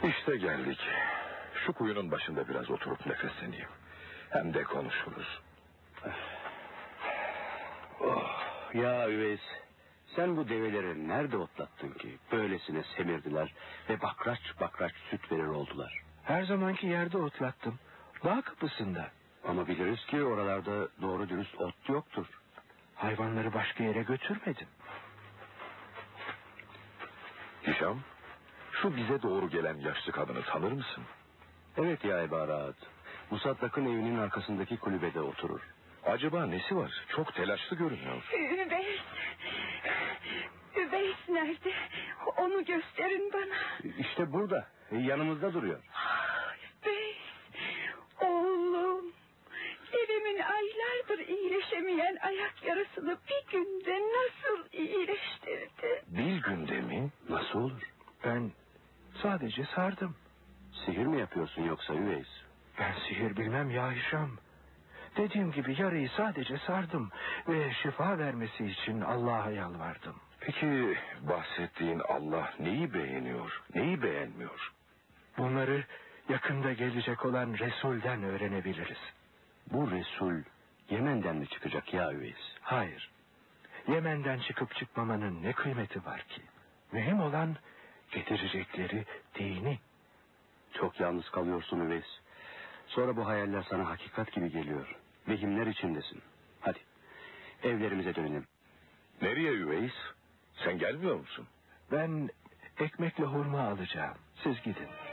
İşte geldik. Şu kuyunun başında biraz oturup nefesleneyim. Hem de konuşuruz. Oh, ya Üveys, sen bu develeri nerede otlattın ki? Böylesine semirdiler ve bakraç bakraç süt verir oldular. Her zamanki yerde otlattım. Dağ kapısında. Ama biliriz ki oralarda doğru dürüst ot yoktur. Hayvanları başka yere götürmedim. Hişam, şu bize doğru gelen yaşlı kadını tanır mısın? Evet ya İbarat. Musaddak'ın evinin arkasındaki kulübede oturur. Acaba nesi var? Çok telaşlı görünüyor. Üveys. Üveys nerede? Onu gösterin bana. İşte burada. Yanımızda duruyor. Üveys. Oğlum. Dedemin aylardır iyileşemeyen ayak yarasını bir günde nasıl iyileştirdi? Bir günde mi? Nasıl olur? Ben sadece sardım. Sihir mi yapıyorsun yoksa Üveys? Ben sihir bilmem ya Hişam. Dediğim gibi yarayı sadece sardım ve şifa vermesi için Allah'a yalvardım. Peki bahsettiğin Allah neyi beğeniyor, neyi beğenmiyor? Bunları yakında gelecek olan Resul'den öğrenebiliriz. Bu Resul Yemen'den mi çıkacak ya Üveys? Hayır. Yemen'den çıkıp çıkmamanın ne kıymeti var ki? Mühim olan getirecekleri dini. Çok yalnız kalıyorsun Üveys. Sonra bu hayaller sana hakikat gibi geliyor. Vehimler içindesin. Hadi evlerimize dönelim. Nereye Üveys? Sen gelmiyor musun? Ben ekmekle hurma alacağım. Siz gidin.